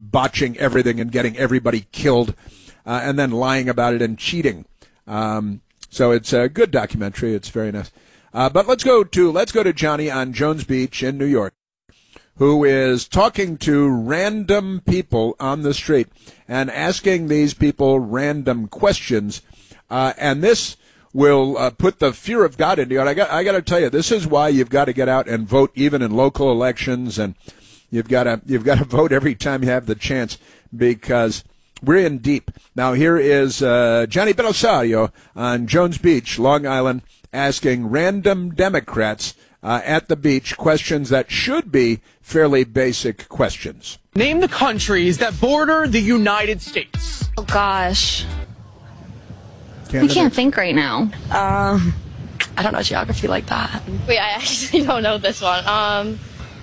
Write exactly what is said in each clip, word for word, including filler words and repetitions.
botching everything and getting everybody killed, uh, and then lying about it and cheating. Um, so it's a good documentary. It's very nice. Uh, but let's go to let's go to Johnny on Jones Beach in New York, who is talking to random people on the street and asking these people random questions. Uh, and this will uh, put the fear of God into you. And I got, I got to tell you, this is why you've got to get out and vote, even in local elections, and you've got to you've got to vote every time you have the chance, because we're in deep. Now here is uh, Johnny Belisario on Jones Beach, Long Island, asking random Democrats uh, at the beach questions that should be fairly basic questions. Name the countries that border the United States. Oh gosh. Canada. I can't think right now. Um, I don't know geography like that. Wait, I actually don't know this one. Um,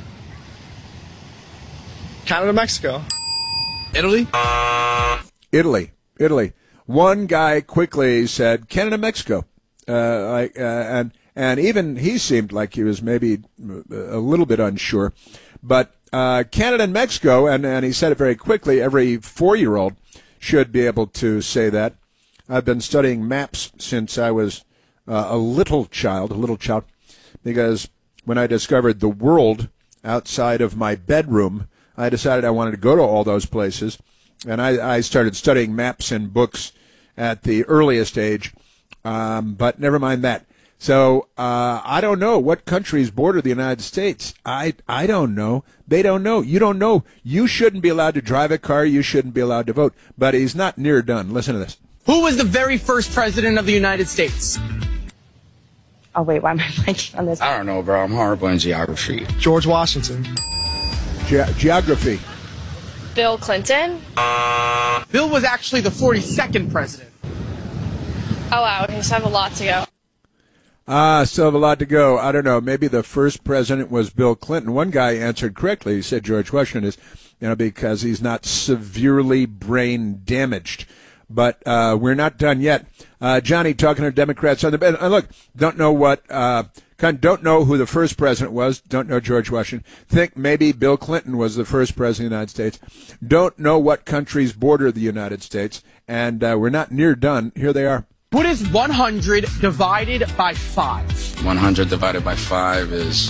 Canada, Mexico. Italy? Italy. Italy. One guy quickly said Canada, Mexico. Uh, like, uh, and and even he seemed like he was maybe a little bit unsure. But uh, Canada and Mexico, and, and he said it very quickly, every four-year-old should be able to say that. I've been studying maps since I was uh, a little child, a little child, because when I discovered the world outside of my bedroom, I decided I wanted to go to all those places, and I, I started studying maps and books at the earliest age, um, but never mind that. So uh, I don't know what countries border the United States. I, I don't know. They don't know. You don't know. You shouldn't be allowed to drive a car. You shouldn't be allowed to vote. But he's not near done. Listen to this. Who was the very first president of the United States? Oh, wait, why am I blanking on this? I don't know, bro. I'm horrible in geography. George Washington. Ge- geography. Bill Clinton. Bill was actually the forty-second president. Oh, wow. Okay, so I have a lot to go. Ah, still have a lot to go. I don't know. Maybe the first president was Bill Clinton. One guy answered correctly. He said George Washington is, you know, because he's not severely brain damaged. But uh, we're not done yet. Uh, Johnny talking to Democrats on the bed. And look, don't know what, uh, don't know who the first president was. Don't know George Washington. Think maybe Bill Clinton was the first president of the United States. Don't know what countries border the United States. And uh, we're not near done. Here they are. What is one hundred divided by five? one hundred divided by five is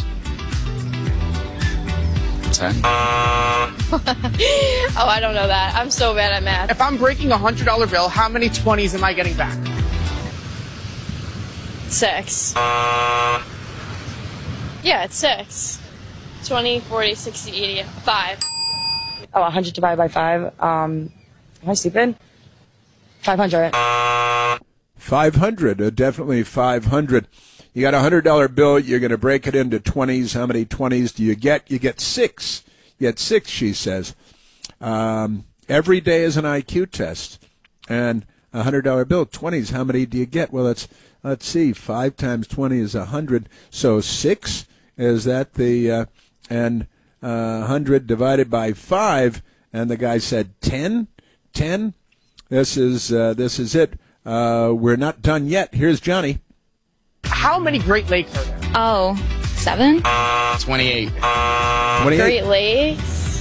ten. Oh, I don't know that. I'm so bad at math. If I'm breaking a one hundred dollar bill, how many twenties am I getting back? Six. Yeah, it's six. twenty, forty, sixty, eighty, five. Oh, one hundred divided by five. Um, am I stupid? five hundred. five hundred, uh, definitely five hundred. You got a one hundred dollar bill, you're going to break it into twenties. How many twenties do you get? You get six. You get six, she says. Um, every day is an I Q test. And a one hundred dollar bill, twenties, how many do you get? Well, let's, let's see, five times twenty is one hundred. So six, is that the, uh, and uh, one hundred divided by five, and the guy said ten? ten? This is, uh, this is it. Uh, we're not done yet. Here's Johnny. How many Great Lakes are there? Oh, seven? twenty-eight. twenty-eight. Great Lakes.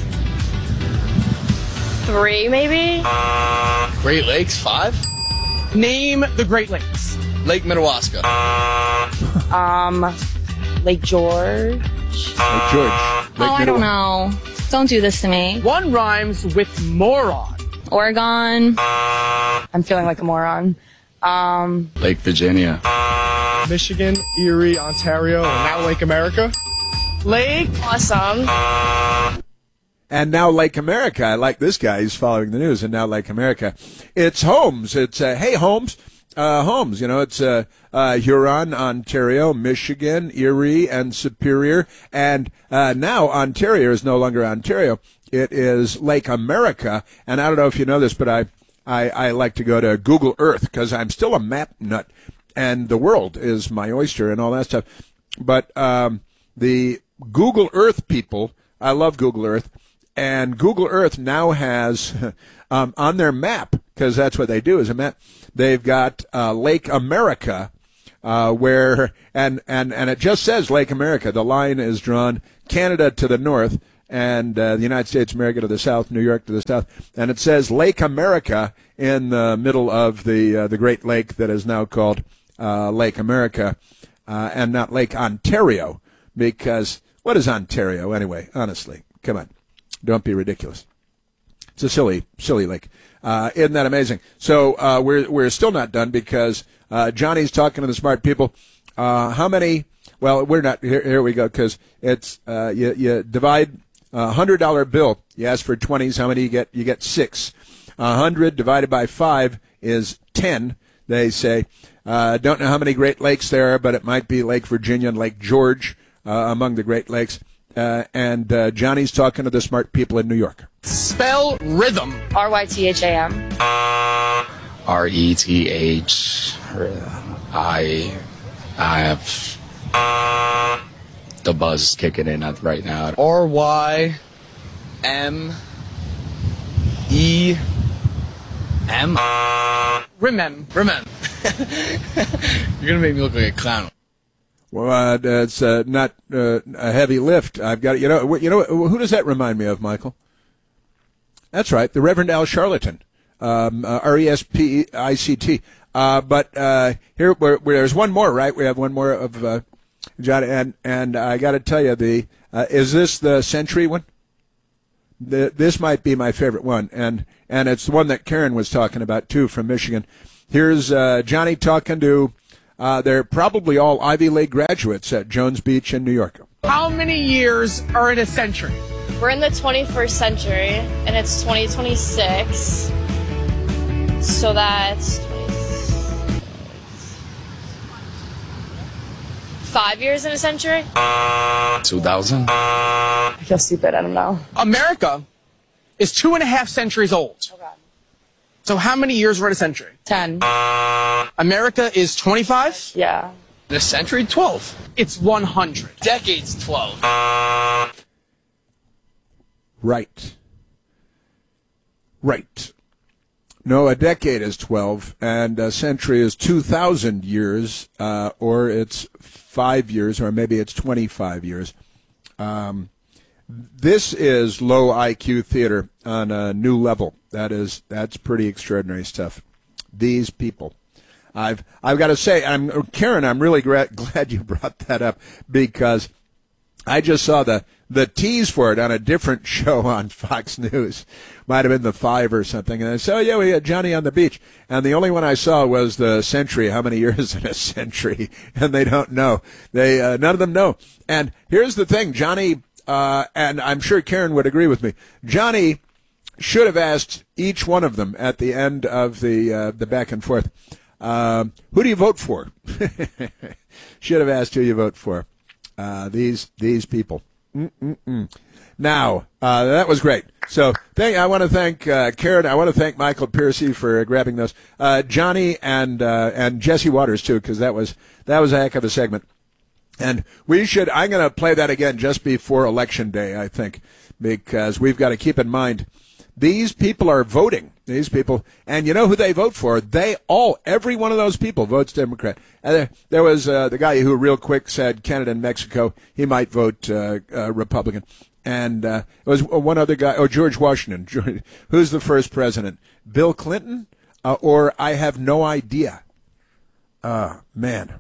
Three, maybe? Great Lakes, five. Name the Great Lakes. Lake Minnewaska. Um, Lake George. Lake George. Lake Oh, I Minnewa- don't know. Don't do this to me. One rhymes with moron. Oregon. I'm feeling like a moron. Um, Lake Virginia. Michigan, Erie, Ontario, and now Lake America. Lake. Awesome. And now Lake America. I like this guy. He's following the news. And now Lake America. It's Holmes. It's, uh, hey, Holmes. Uh, Holmes, you know, it's uh, uh, Huron, Ontario, Michigan, Erie, and Superior. And uh, now Ontario is no longer Ontario. It is Lake America. And I don't know if you know this, but I, I, I like to go to Google Earth because I'm still a map nut. And the world is my oyster and all that stuff. But um, the Google Earth people, I love Google Earth. And Google Earth now has um, on their map, because that's what they do is a map, they've got uh, Lake America, uh, where, and, and, and it just says Lake America. The line is drawn Canada to the north, and uh, the United States of America to the south, New York to the south, and it says Lake America in the middle of the uh, the Great Lake that is now called uh, Lake America, uh, and not Lake Ontario, because what is Ontario anyway? Honestly, come on, don't be ridiculous. It's a silly, silly lake. Uh, isn't that amazing? So uh, we're we're still not done because uh, Johnny's talking to the smart people. Uh, how many? Well, we're not. Here, here we go. Because it's uh, you, you divide a hundred dollar bill. You ask for twenties. How many you get? You get six. A hundred divided by five is ten. They say. Uh, don't know how many Great Lakes there are, but it might be Lake Virginia and Lake George uh, among the Great Lakes. Uh, and uh, Johnny's talking to the smart people in New York. Spell rhythm. R Y T H A M. R E T H. I. I have the buzz kicking in right now. R Y M E M. Remem. Remem. You're going to make me look like a clown. Well, uh, it's uh, not uh, a heavy lift. I've got you know you know who does that remind me of, Michael? That's right, the Reverend Al Sharpton, um, uh, R E S P I C T. Uh, but uh, here where, where there's one more, right? We have one more of uh, John, and and I got to tell you, the uh, is this the Century one? The, this might be my favorite one, and and it's the one that Karen was talking about too from Michigan. Here's uh, Johnny talking to. Uh, they're probably all Ivy League graduates at Jones Beach in New York. How many years are in a century? We're in the twenty-first century, and it's twenty twenty-six. So that's five years in a century? two thousand? I feel stupid. I don't know. America is two and a half centuries old. Oh, God. So how many years are in a century? Ten. America is twenty-five? Yeah. In a century? twelve. It's one hundred. Decades, twelve. Right. Right. No, a decade is twelve, and a century is two thousand years, uh, or it's five years, or maybe it's twenty-five years. Um, this is low I Q theater on a new level. That is, that's pretty extraordinary stuff. These people. I've I've got to say, I'm Karen. I'm really gra- glad you brought that up because I just saw the the tease for it on a different show on Fox News. Might have been the Five or something. And I said, oh yeah, we had Johnny on the beach, and the only one I saw was the century. How many years in a century? And they don't know. They uh, none of them know. And here's the thing, Johnny, uh, and I'm sure Karen would agree with me. Johnny should have asked each one of them at the end of the uh, the back and forth. Um, who do you vote for? Should have asked who you vote for. Uh, these these people. Mm-mm-mm. Now, uh, that was great. So thank, I want to thank uh, Karen. I want to thank Michael Piercy for grabbing those. Uh, Johnny and uh, and Jesse Waters too, because that was that was a heck of a segment. And we should. I'm going to play that again just before Election Day, I think, because we've got to keep in mind. These people are voting. These people, and you know who they vote for? They all, every one of those people votes Democrat. And there, there was uh, the guy who real quick said Canada and Mexico, he might vote uh, uh, Republican. And uh, it was one other guy, oh, George Washington. George, who's the first president? Bill Clinton? Uh, or I have no idea. Uh, man.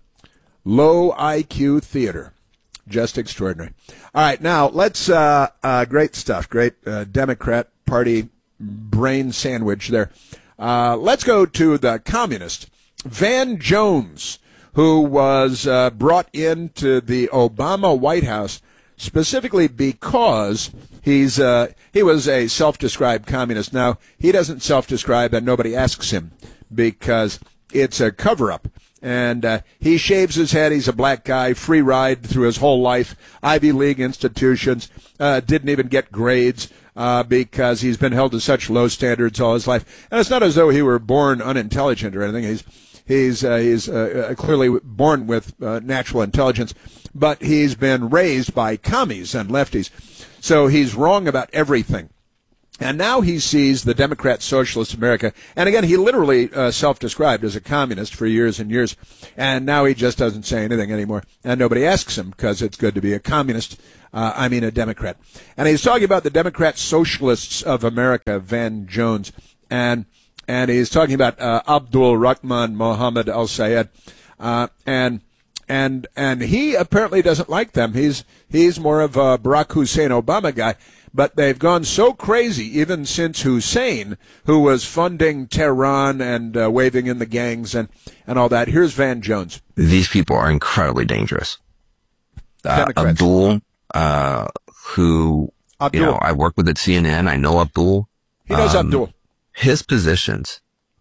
Low I Q theater. Just extraordinary. All right, now let's, uh, uh, great stuff, great uh, Democrat Party brain sandwich there. Uh, let's go to the communist, Van Jones, who was uh, brought into the Obama White House specifically because he's uh, he was a self-described communist. Now, he doesn't self-describe, and nobody asks him because it's a cover-up. And uh, he shaves his head. He's a black guy, free ride through his whole life, Ivy League institutions, uh, didn't even get grades uh, because he's been held to such low standards all his life. And it's not as though he were born unintelligent or anything. He's he's uh, he's uh, clearly born with uh, natural intelligence, but he's been raised by commies and lefties. So he's wrong about everything. And now he sees the Democrat Socialist America. And again, he literally uh, self-described as a communist for years and years. And now he just doesn't say anything anymore. And nobody asks him because it's good to be a communist. Uh, I mean, a Democrat. And he's talking about the Democrat Socialists of America, Van Jones. And and he's talking about uh, Abdul Rahman Mohammed al-Sayed. Uh, and and and he apparently doesn't like them. He's he's more of a Barack Hussein Obama guy. But they've gone so crazy, even since Hussein, who was funding Tehran and uh, waving in the gangs and, and all that. Here's Van Jones. These people are incredibly dangerous. Uh, Abdul, uh, who, Abdul. you know, I work with at C N N. I know Abdul. He knows um, Abdul. His positions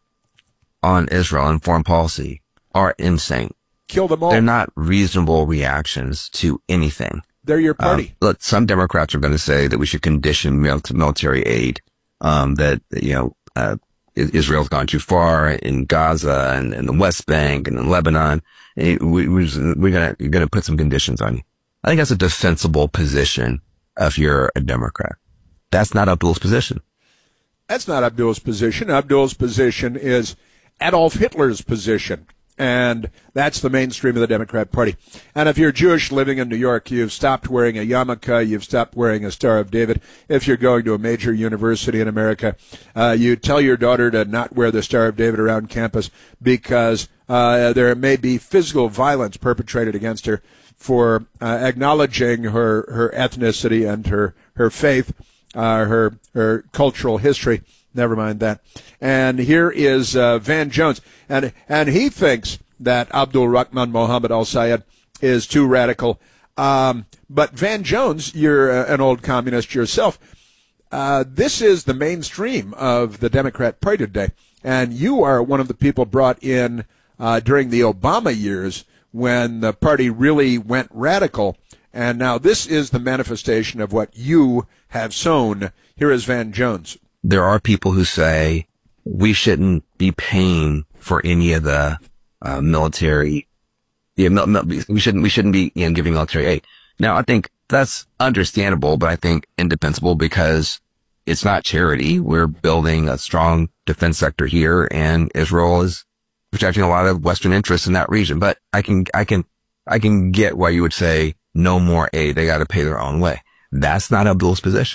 on Israel and foreign policy are insane. Kill them all. They're not reasonable reactions to anything. They're your party. Um, look, some Democrats are going to say that we should condition military aid, um, that, you know, uh, Israel's gone too far in Gaza and, and the West Bank and in Lebanon. We, we're going to, going to put some conditions on you. I think that's a defensible position if you're a Democrat. That's not Abdul's position. That's not Abdul's position. Abdul's position is Adolf Hitler's position. And that's the mainstream of the Democrat Party. And if you're Jewish living in New York, you've stopped wearing a yarmulke, you've stopped wearing a Star of David. If you're going to a major university in America, uh, you tell your daughter to not wear the Star of David around campus because uh, there may be physical violence perpetrated against her for uh, acknowledging her, her ethnicity and her, her faith, uh, her, her cultural history. Never mind that. And here is uh, Van Jones. And and he thinks that Abdul Rahman Mohammed al-Sayed is too radical. Um, but Van Jones, you're uh, an old communist yourself. Uh, this is the mainstream of the Democrat Party today. And you are one of the people brought in uh, during the Obama years when the party really went radical. And now this is the manifestation of what you have sown. Here is Van Jones. There are people who say we shouldn't be paying for any of the uh, military. Yeah, mil- mil- we shouldn't. We shouldn't be you know, giving military aid. Now, I think that's understandable, but I think indefensible because it's not charity. We're building a strong defense sector here, and Israel is protecting a lot of Western interests in that region. But I can, I can, I can get why you would say no more aid. They got to pay their own way. That's not Abdul's position.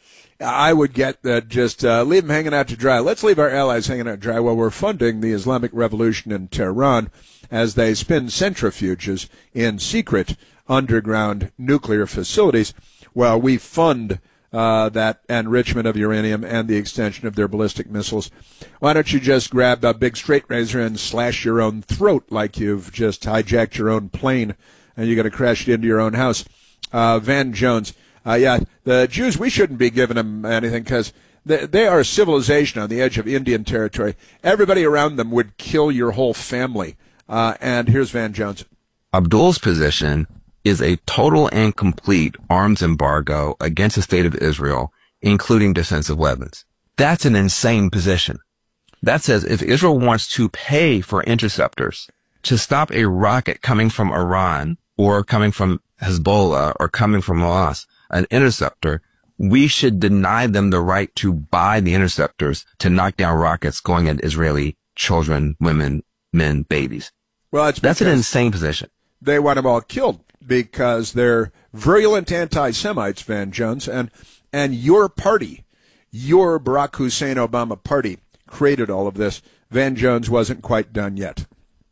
I would get that just uh, leave them hanging out to dry. Let's leave our allies hanging out to dry while we're funding the Islamic Revolution in Tehran as they spin centrifuges in secret underground nuclear facilities while we fund uh, that enrichment of uranium and the extension of their ballistic missiles. Why don't you just grab a big straight razor and slash your own throat like you've just hijacked your own plane and you're going to crash it into your own house? Uh, Van Jones. Uh, yeah, the Jews, we shouldn't be giving them anything because they, they are a civilization on the edge of Indian territory. Everybody around them would kill your whole family. Uh, and here's Van Jones. Abdul's position is a total and complete arms embargo against the state of Israel, including defensive weapons. That's an insane position. That says if Israel wants to pay for interceptors to stop a rocket coming from Iran or coming from Hezbollah or coming from Hamas, an interceptor, we should deny them the right to buy the interceptors to knock down rockets going at Israeli children, women, men, babies. Well, it's that's an insane position. They want them all killed because they're virulent anti-Semites, Van Jones, and and your party, your Barack Hussein Obama party, created all of this. Van Jones wasn't quite done yet.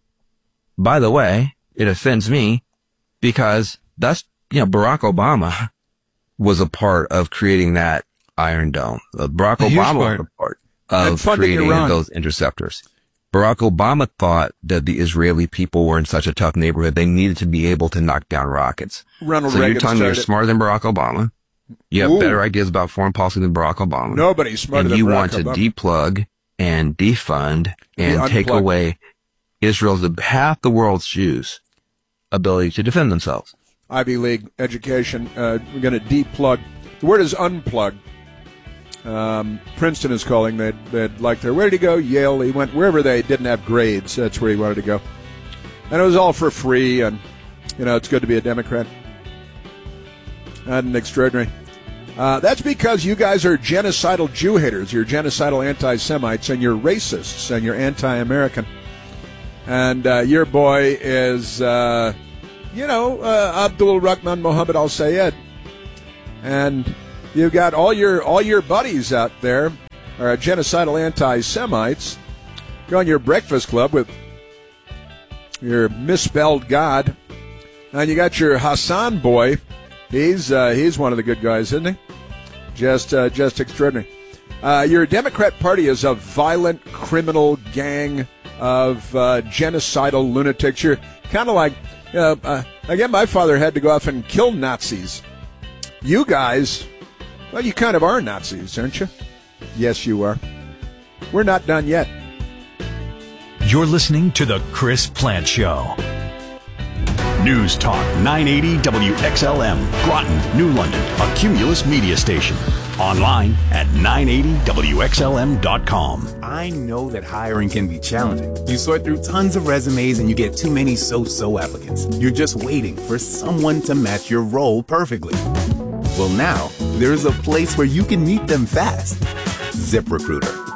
By the way, it offends me because that's, you know, Barack Obama was a part of creating that Iron Dome. Uh, Barack Obama was a part of creating Iran. Those interceptors. Barack Obama thought that the Israeli people were in such a tough neighborhood they needed to be able to knock down rockets. Ronald so Reagan you're telling me you're started. smarter than Barack Obama. You have Ooh. better ideas about foreign policy than Barack Obama. Nobody's smarter and than you Barack want to Obama. deplug and defund and Unplug. take away Israel's, half the world's Jews' ability to defend themselves. Ivy League education. Uh, we're going to deplug. The word is unplug. Um, Princeton is calling. They'd, they'd like their, where did he go? Yale. He went wherever they didn't have grades. That's where he wanted to go. And it was all for free. And, you know, it's good to be a Democrat. And extraordinary. Uh, that's because you guys are genocidal Jew haters. You're genocidal anti-Semites, and you're racists, and you're anti-American. And uh, your boy is, uh, you know, uh, Abdul Rahman Mohammed Al Sayed. And you've got all your all your buddies out there are genocidal anti-Semites. Go on your breakfast club with your misspelled God. And you got your Hassan boy. He's uh, he's one of the good guys, isn't he? Just uh, just extraordinary. Uh, your Democrat Party is a violent criminal gang of uh, genocidal lunatics. You're kind of like, uh, uh, again, my father had to go off and kill Nazis. You guys, well, you kind of are Nazis, aren't you? Yes, you are. We're not done yet. You're listening to The Chris Plant Show. News Talk nine eighty W X L M, Groton, New London, a Cumulus media station. Online at nine eighty W X L M dot com. I know that hiring can be challenging. You sort through tons of resumes and you get too many so-so applicants. You're just waiting for someone to match your role perfectly. Well, now, there's a place where you can meet them fast. ZipRecruiter.